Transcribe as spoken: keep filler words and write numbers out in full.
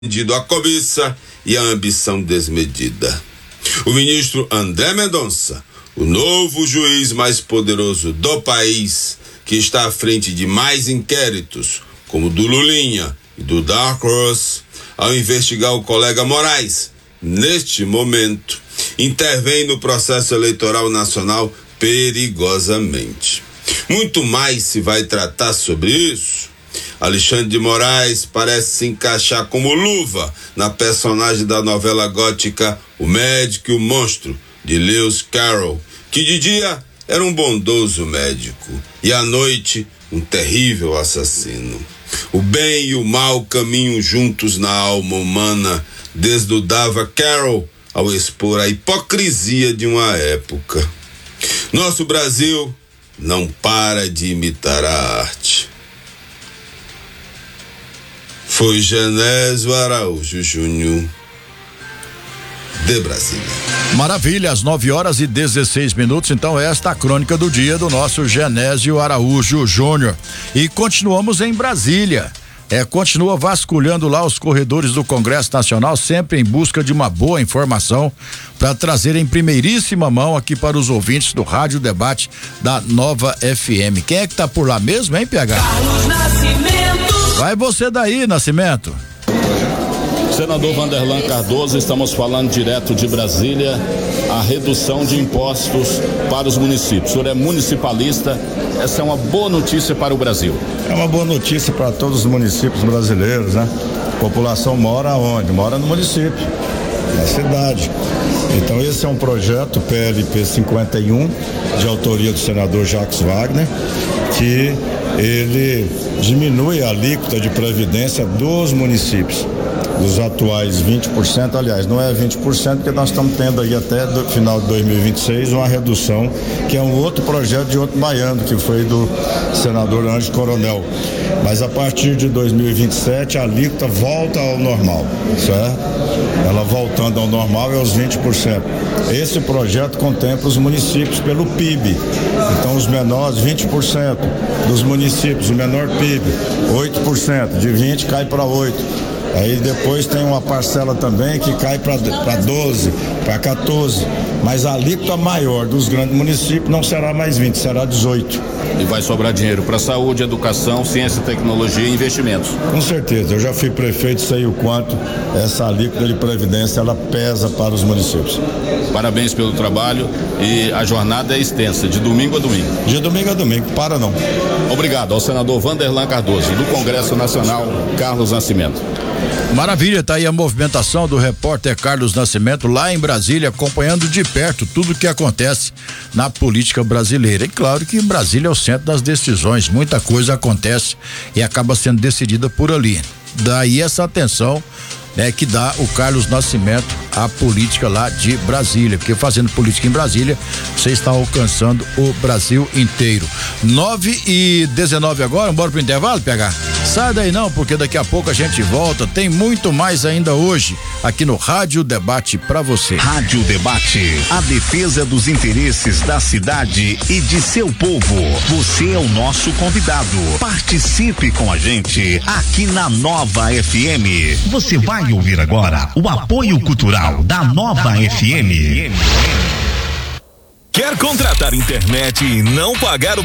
Vendido a cobiça e a ambição desmedida. O ministro André Mendonça, o novo juiz mais poderoso do país, que está à frente de mais inquéritos, como o do Lulinha e do Dark Horse, ao investigar o colega Moraes, neste momento, intervém no processo eleitoral nacional perigosamente. Muito mais se vai tratar sobre isso. Alexandre de Moraes parece se encaixar como luva na personagem da novela gótica O Médico e o Monstro, de Lewis Carroll, que de dia era um bondoso médico e à noite um terrível assassino. O bem e o mal caminham juntos na alma humana, desnudava Carroll ao expor a hipocrisia de uma época. Nosso Brasil não para de imitar a arte. Foi Genésio Araújo Júnior, de Brasília. Maravilha, às nove horas e dezesseis minutos, então esta é a crônica do dia do nosso Genésio Araújo Júnior. E continuamos em Brasília. É, continua vasculhando lá os corredores do Congresso Nacional, sempre em busca de uma boa informação para trazer em primeiríssima mão aqui para os ouvintes do Rádio Debate da Nova F M. Quem é que tá por lá mesmo, hein, P H? Carlos Nascimento. Vai você daí, Nascimento. Senador Vanderlan Cardoso, estamos falando direto de Brasília, a redução de impostos para os municípios. O senhor é municipalista, essa é uma boa notícia para o Brasil. É uma boa notícia para todos os municípios brasileiros, né? A população mora onde? Mora no município, na cidade. Então esse é um projeto P L P cinquenta e um, de autoria do senador Jacques Wagner, que ele diminui a alíquota de previdência dos municípios. Dos atuais vinte por cento, aliás, não é vinte por cento, porque nós estamos tendo aí até do final de dois mil e vinte e seis uma redução, que é um outro projeto de outro baiano, que foi do senador Ângelo Coronel. Mas a partir de dois mil e vinte e sete a alíquota volta ao normal, certo? Ela voltando ao normal é os vinte por cento. Esse projeto contempla os municípios pelo P I B. Então os menores, vinte por cento dos municípios, o menor P I B, oito por cento, de vinte cai para oito. Aí depois tem uma parcela também que cai para doze, para quatorze, mas a alíquota maior dos grandes municípios não será mais vinte, será dezoito. E vai sobrar dinheiro para saúde, educação, ciência, tecnologia e investimentos. Com certeza, eu já fui prefeito, sei o quanto essa alíquota de previdência ela pesa para os municípios. Parabéns pelo trabalho e a jornada é extensa, de domingo a domingo. De domingo a domingo, para não. Obrigado ao senador Vanderlan Cardoso, do Congresso Nacional, Carlos Nascimento. Maravilha, tá aí a movimentação do repórter Carlos Nascimento lá em Brasília, acompanhando de perto tudo o que acontece na política brasileira. E claro que Brasília é o centro das decisões, muita coisa acontece e acaba sendo decidida por ali. Daí essa atenção, né, que dá o Carlos Nascimento à política lá de Brasília, porque fazendo política em Brasília, você está alcançando o Brasil inteiro. nove e dezenove agora, bora pro intervalo, P H? Sai daí não, porque daqui a pouco a gente volta, tem muito mais ainda hoje, aqui no Rádio Debate pra você. Rádio Debate, a defesa dos interesses da cidade e de seu povo. Você é o nosso convidado. Participe com a gente aqui na Nova F M. Você vai ouvir agora o apoio cultural da Nova F M. Quer contratar internet e não pagar o